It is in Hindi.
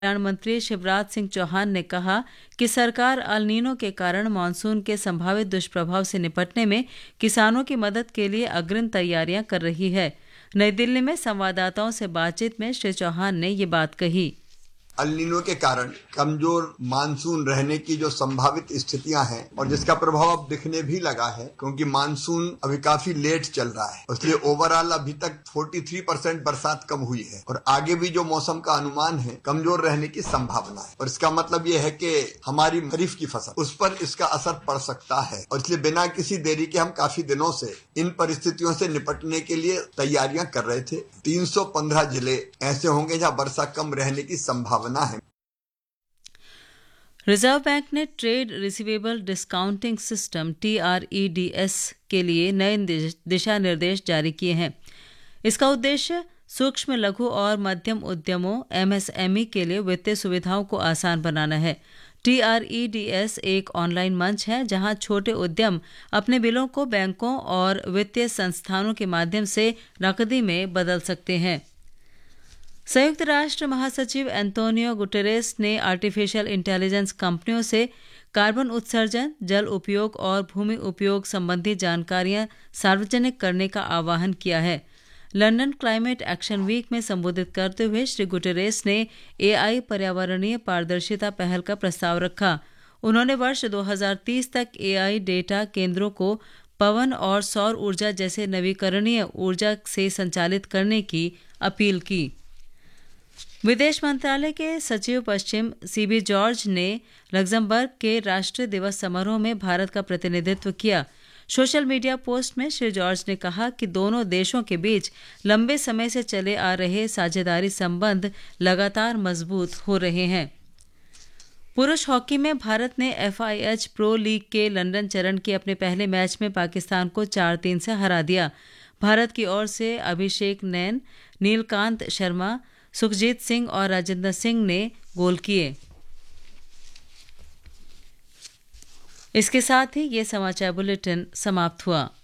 कल्याण मंत्री शिवराज सिंह चौहान ने कहा कि सरकार अल नीनो के कारण मानसून के संभावित दुष्प्रभाव से निपटने में किसानों की मदद के लिए अग्रिम तैयारियां कर रही है। नई दिल्ली में संवाददाताओं से बातचीत में श्री चौहान ने ये बात कही। अल नीनो के कारण कमजोर मानसून रहने की जो संभावित स्थितियां हैं और जिसका प्रभाव अब दिखने भी लगा है, क्योंकि मानसून अभी काफी लेट चल रहा है, इसलिए ओवरऑल अभी तक 43% बरसात कम हुई है और आगे भी जो मौसम का अनुमान है कमजोर रहने की संभावना है। और इसका मतलब ये है कि हमारी खरीफ की फसल उस पर इसका असर पड़ सकता है और इसलिए बिना किसी देरी के हम काफी दिनों से इन परिस्थितियों से निपटने के लिए तैयारियां कर रहे थे। 315 जिले ऐसे होंगे जहां वर्षा कम रहने की संभावना है। रिजर्व बैंक ने trade receivable discounting system TREDS के लिए नए दिशा निर्देश जारी किए हैं। इसका उद्देश्य सूक्ष्म लघु और मध्यम उद्यमों MSME के लिए वित्तीय सुविधाओं को आसान बनाना है। TREDS एक ऑनलाइन मंच है जहां छोटे उद्यम अपने बिलों को बैंकों और वित्तीय संस्थानों के माध्यम से नकदी में बदल सकते हैं। संयुक्त राष्ट्र महासचिव एंटोनियो गुटेरेस ने आर्टिफिशियल इंटेलिजेंस कंपनियों से कार्बन उत्सर्जन, जल उपयोग और भूमि उपयोग संबंधी जानकारियां सार्वजनिक करने का आह्वान किया है। लंदन क्लाइमेट एक्शन वीक में संबोधित करते हुए श्री गुटेरेस ने AI पर्यावरणीय पारदर्शिता पहल का प्रस्ताव रखा। उन्होंने वर्ष 2030 तक AI डेटा केंद्रों को पवन और सौर ऊर्जा जैसे नवीकरणीय ऊर्जा से संचालित करने की अपील की। विदेश मंत्रालय के सचिव पश्चिम CB जॉर्ज ने लग्जमबर्ग के राष्ट्रीय दिवस समारोह में भारत का प्रतिनिधित्व किया। सोशल मीडिया पोस्ट में श्री जॉर्ज ने कहा कि दोनों देशों के बीच लंबे समय से चले आ रहे साझेदारी संबंध लगातार मजबूत हो रहे हैं। पुरुष हॉकी में भारत ने FIH प्रो लीग के लंदन चरण के अपने पहले मैच में पाकिस्तान को 4-3 से हरा दिया। भारत की ओर से अभिषेक नैन, नीलकांत शर्मा, सुखजीत सिंह और राजेंद्र सिंह ने गोल किए। इसके साथ ही ये समाचार बुलेटिन समाप्त हुआ।